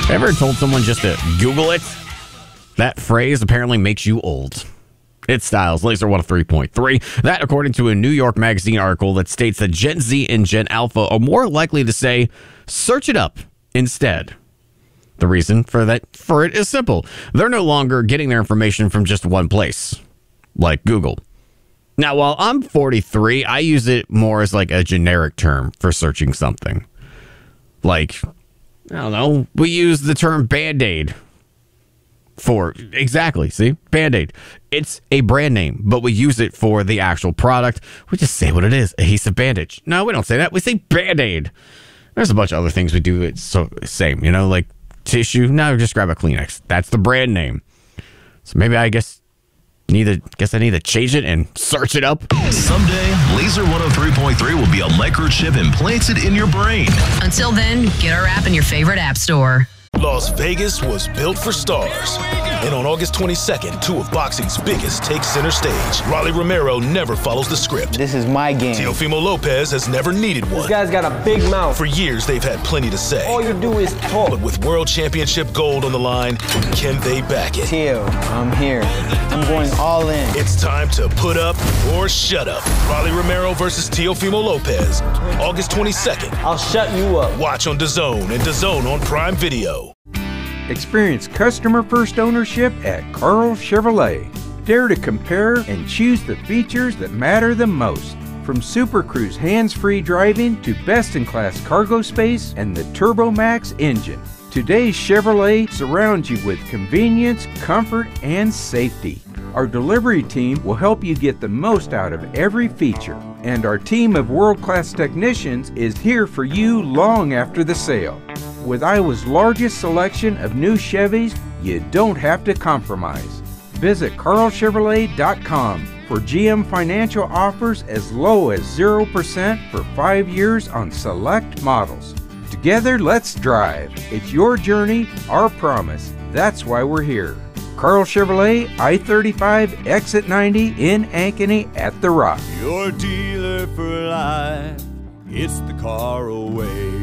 Ever told someone just to Google it? That phrase apparently makes you old. It's Styles, Laser 103.3. That, according to a New York Magazine article that states that Gen Z and Gen Alpha are more likely to say, search it up instead. The reason for it is simple. They're no longer getting their information from just one place, like Google. Now, while I'm 43, I use it more as like a generic term for searching something. Like, I don't know, we use the term Band-Aid for, exactly, see? Band-Aid. It's a brand name, but we use it for the actual product. We just say what it is, adhesive bandage. No, we don't say that. We say Band-Aid. There's a bunch of other things we do. It's so same, like tissue. No, just grab a Kleenex. That's the brand name. So maybe I guess I need to change it and search it up. Someday, Laser 103.3 will be a microchip implanted in your brain. Until then, get our app in your favorite app store. Las Vegas was built for stars. And on August 22nd, two of boxing's biggest take center stage. Rolly Romero never follows the script. This is my game. Teofimo Lopez has never needed one. This guy's got a big mouth. For years, they've had plenty to say. All you do is talk. But with World Championship gold on the line, can they back it? Teo, I'm here. I'm going all in. It's time to put up or shut up. Rolly Romero versus Teofimo Lopez. August 22nd. I'll shut you up. Watch on DAZN and DAZN on Prime Video. Experience customer-first ownership at Carl Chevrolet. Dare to compare and choose the features that matter the most. From Super Cruise hands-free driving to best-in-class cargo space and the TurboMax engine. Today's Chevrolet surrounds you with convenience, comfort, and safety. Our delivery team will help you get the most out of every feature. And our team of world-class technicians is here for you long after the sale. With Iowa's largest selection of new Chevys, you don't have to compromise. Visit carlchevrolet.com for GM financial offers as low as 0% for 5 years on select models. Together, let's drive. It's your journey, our promise. That's why we're here. Carl Chevrolet, I-35, Exit 90 in Ankeny at The Rock. Your dealer for life, it's the Carl way.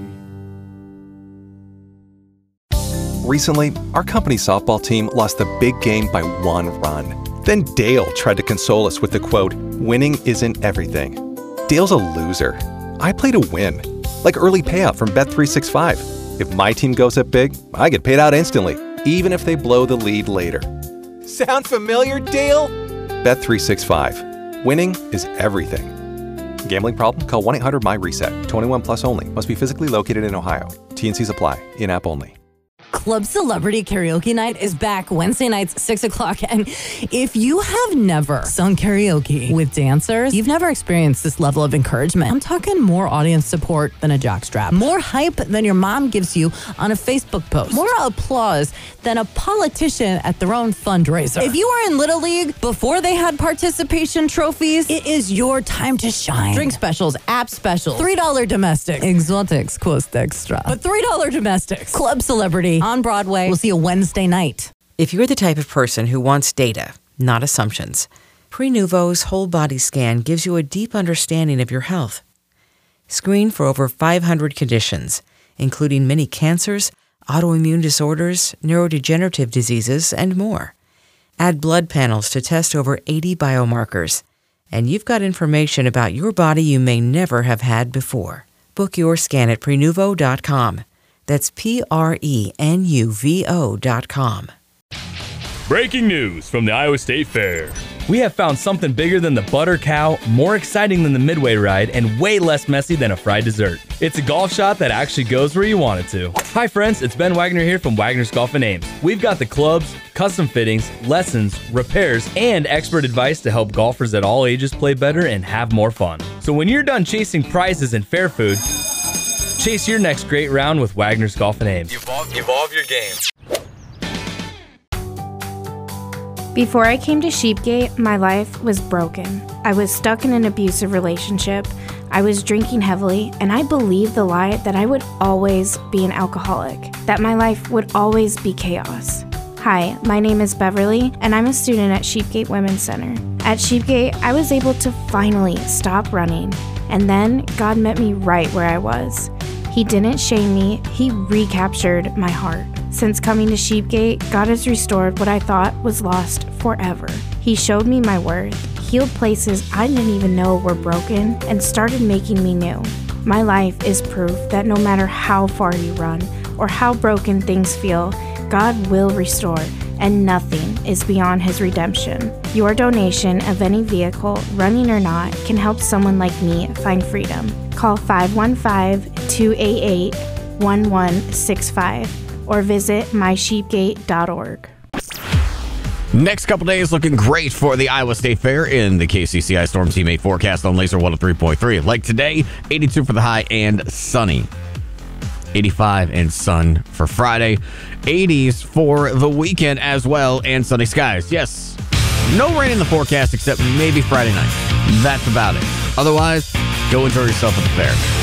Recently, our company softball team lost the big game by 1 run. Then Dale tried to console us with the quote, "Winning isn't everything." Dale's a loser. I play to win. Like early payout from Bet365. If my team goes up big, I get paid out instantly, even if they blow the lead later. Sound familiar, Dale? Bet365. Winning is everything. Gambling problem? Call 1-800-MY-RESET. 21 plus only. Must be physically located in Ohio. T&Cs apply. In-app only. Club Celebrity Karaoke Night is back Wednesday nights, 6 o'clock. And if you have never sung karaoke with dancers, you've never experienced this level of encouragement. I'm talking more audience support than a jockstrap, more hype than your mom gives you on a Facebook post, more applause than a politician at their own fundraiser. If you were in Little League before they had participation trophies, it is your time to shine. Drink specials, app specials, $3 domestics, exotics cost extra, but $3 domestics. Club Celebrity on Broadway. We'll see you Wednesday night. If you're the type of person who wants data, not assumptions, Prenuvo's whole body scan gives you a deep understanding of your health. Screen for over 500 conditions, including many cancers, autoimmune disorders, neurodegenerative diseases, and more. Add blood panels to test over 80 biomarkers, and you've got information about your body you may never have had before. Book your scan at Prenuvo.com. That's Prenuvo.com. Breaking news from the Iowa State Fair. We have found something bigger than the butter cow, more exciting than the Midway ride, and way less messy than a fried dessert. It's a golf shot that actually goes where you want it to. Hi friends, it's Ben Wagner here from Wagner's Golf and Ames. We've got the clubs, custom fittings, lessons, repairs, and expert advice to help golfers at all ages play better and have more fun. So when you're done chasing prizes and fair food, chase your next great round with Wagner's Golf and Ames. Evolve your game. Before I came to Sheepgate, my life was broken. I was stuck in an abusive relationship. I was drinking heavily, and I believed the lie that I would always be an alcoholic, that my life would always be chaos. Hi, my name is Beverly, and I'm a student at Sheepgate Women's Center. At Sheepgate, I was able to finally stop running, and then God met me right where I was. He didn't shame me, he recaptured my heart. Since coming to Sheepgate, God has restored what I thought was lost forever. He showed me my worth, healed places I didn't even know were broken, and started making me new. My life is proof that no matter how far you run or how broken things feel, God will restore, and nothing is beyond His redemption. Your donation of any vehicle, running or not, can help someone like me find freedom. Call 515-288-1165 or visit mysheepgate.org. Next couple days looking great for the Iowa State Fair in the KCCI Storm Team 8 forecast on Laser 103.3. Like today, 82 for the high and sunny. 85 and sun for Friday. 80s for the weekend as well, and sunny skies. Yes, no rain in the forecast except maybe Friday night. That's about it. Otherwise, go enjoy yourself at the fair.